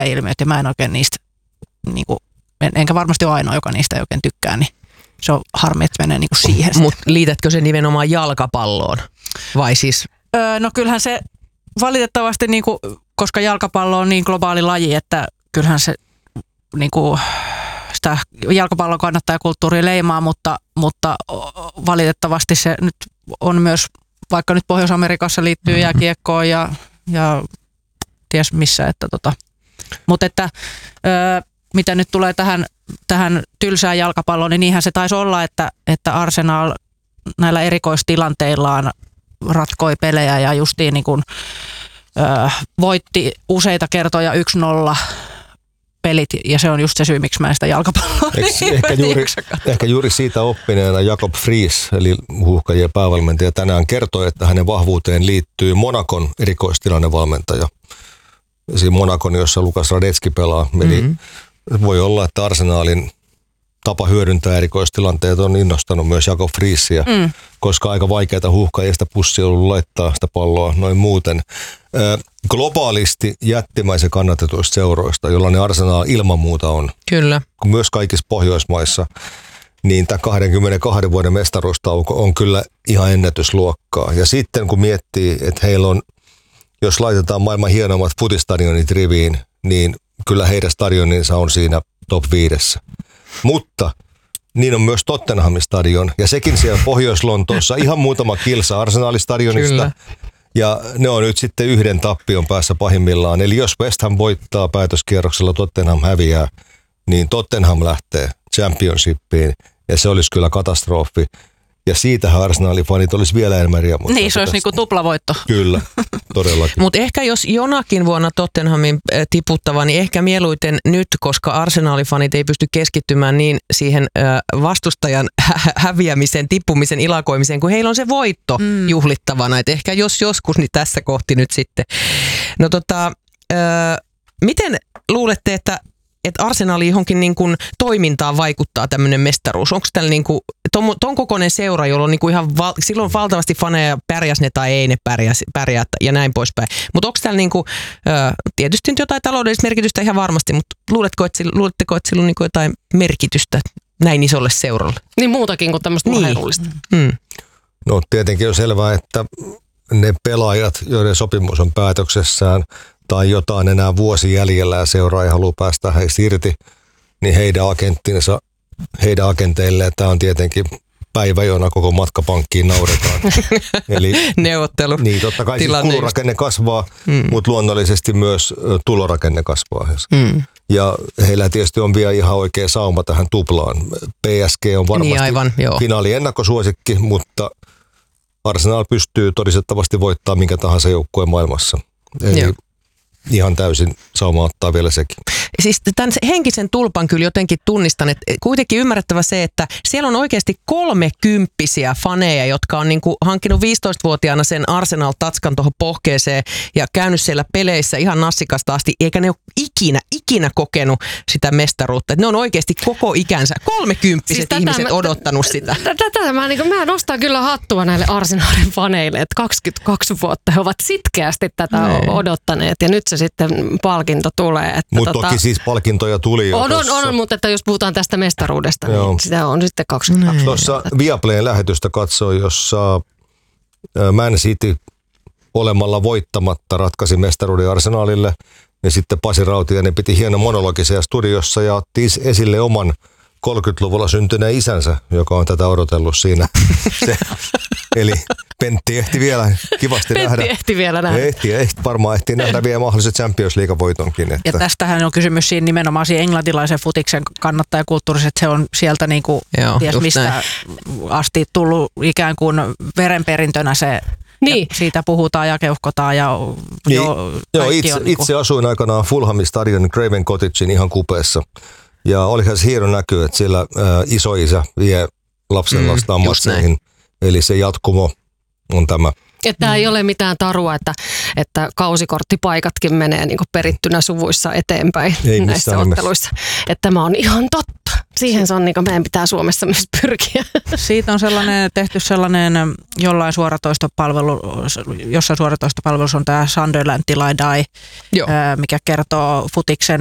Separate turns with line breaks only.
ilmiöt ja mä en oikein niistä, niin kuin, enkä varmasti ole ainoa, joka niistä ei oikein tykkää, niin se on harmi, että menee niin kuin siihen.
Mutta liitätkö se nimenomaan jalkapalloon? Vai siis?
No kyllähän se valitettavasti, niin kuin, koska jalkapallo on niin globaali laji, että kyllähän se niin kuin, sitä jalkapallon kannattajakulttuuria leimaa, mutta valitettavasti se nyt on myös, vaikka nyt Pohjois-Amerikassa liittyy jääkiekkoon ja ties missä, että mutta että mitä nyt tulee tähän tylsään jalkapalloon, niin niinhän se taisi olla, että Arsenal näillä erikoistilanteillaan ratkoi pelejä ja justiin niin kuin, voitti useita kertoja 1-0 pelit, ja se on just se syy, miksi mä en sitä jalkapalloa
ehkä juuri siitä oppineena Jakob Friis, eli Huuhkajien päävalmentaja, tänään kertoi, että hänen vahvuuteen liittyy Monacon erikoistilannevalmentaja. Siinä Monacon, jossa Lukas Radetski pelaa. Eli voi olla, että Arsenalin tapa hyödyntää erikoistilanteet on innostanut myös Jakob Friisiä, koska aika vaikeaa Huuhkajista pussia on ollut laittaa sitä palloa noin muuten. Globaalisti jättimäisen kannatetuista seuroista, jollainen Arsenal ilman muuta on.
Kyllä.
Myös kaikissa Pohjoismaissa, niin tämä 22 vuoden mestaruustauko on kyllä ihan ennätysluokkaa. Ja sitten kun miettii, että heillä on, jos laitetaan maailman hienommat futistadionit riviin, niin kyllä heidän stadioninsa on siinä top 5. Mutta niin on myös Tottenhamin stadion, ja sekin siellä Pohjois-Lontoossa ihan muutama kilsa Arsenal-stadionista. Kyllä. Ja ne on nyt sitten yhden tappion päässä pahimmillaan. Eli jos West Ham voittaa päätöskierroksella, Tottenham häviää, niin Tottenham lähtee Championshipiin, ja se olisi kyllä katastrofi. Ja siitähän Arsenalin fanit olisi vielä enemmän riemusta.
Niin, se olisi niinku tuplavoitto.
Kyllä, todellakin.
Mutta ehkä jos jonakin vuonna Tottenhamin tiputtava, niin ehkä mieluiten nyt, koska Arsenalin fanit ei pysty keskittymään niin siihen vastustajan häviämisen, tippumisen, ilakoimiseen, kun heillä on se voitto juhlittavana. Et ehkä jos joskus, niin tässä kohti nyt sitten. No miten luulette, että Arsenalin johonkin niin kuin toimintaan vaikuttaa tämmöinen mestaruus? Onko tällä niin kuin ton kokoinen seura, jolla on niin kuin silloin valtavasti faneja, pärjäs ne tai ei ne pärjää ja näin poispäin. Mutta onko tällä niin kuin, tietysti jotain taloudellista merkitystä ihan varmasti, mutta luuletteko, että sillä on niin kuin jotain merkitystä näin isolle seuralle?
Niin muutakin kuin tämmöistä urheilullista.
No tietenkin on selvää, että ne pelaajat, joiden sopimus on päätöksessään, tai jotain enää vuosi jäljellä ja seuraaja haluaa päästä heistä irti, niin heidän agenteille tämä on tietenkin päivä, jona koko matkapankkiin nauretaan. Eli
neuvottelu.
Niin, totta kai siis kulurakenne kasvaa, mutta luonnollisesti myös tulorakenne kasvaa. Ja heillä tietysti on vielä ihan oikea sauma tähän tuplaan. PSG on varmasti finaali ennakkosuosikki, mutta Arsenal pystyy todistettavasti voittamaan minkä tahansa joukkueen maailmassa. Eli ihan täysin sauma ottaa vielä sekin.
Siis tämän henkisen tulpan kyllä jotenkin tunnistan, että kuitenkin ymmärrettävä se, että siellä on oikeasti 30-vuotiaita faneja, jotka on niin kuin hankkinut 15-vuotiaana sen Arsenal-tatskan tuohon pohkeeseen ja käynyt siellä peleissä ihan nassikasta asti, eikä ne ole ikinä kokenut sitä mestaruutta. Että ne on oikeasti koko ikänsä 30-vuotiaat siis ihmiset odottanut sitä.
Mä nostan kyllä hattua näille Arsenalin faneille, että 22 vuotta he ovat sitkeästi tätä odottaneet ja nyt se sitten palkinto tulee.
Mutta toki siis palkintoja tuli jo.
On, mutta että jos puhutaan tästä mestaruudesta, niin sitä on sitten 22.
Tuossa Viaplayn lähetystä katsoi, jossa Man City olemalla voittamatta ratkaisi mestaruuden Arsenalille. Ja sitten Pasi Rautiainen piti hienon monologi siellä studiossa ja otti esille oman 30-luvulla syntyneen isänsä, joka on tätä odotellut siinä. Eli Pentti ehti vielä kivasti nähdä.
Pentti ehti vielä nähdä.
Varmaan ehti nähdä vielä mahdolliset Champions League-voitonkin.
Ja tästähän on kysymys siinä nimenomaan siinä englantilaisen futiksen kannattajakulttuurissa, että se on sieltä niinku, ties mistä näin asti tullut ikään kuin verenperintönä se. Niin. Siitä puhutaan ja keuhkotaan ja
itse asuin aikanaan Fulhamin stadionin Craven Cottagein ihan kupeessa. Ja olihan se hieno näky, että siellä isoisä vie lapsen lastaan matseihin. Eli se jatkumo on tämä.
Että ei ole mitään tarua, että kausikorttipaikatkin menee niin kuin perittynä suvuissa eteenpäin näissä otteluissa. Että tämä on ihan totta. siihen se on niin kuin meidän pitää Suomessa myös pyrkiä.
Siitä on tehty sellainen jossain suoratoistopalvelussa on tämä Sunderland Till I Die, mikä kertoo futiksen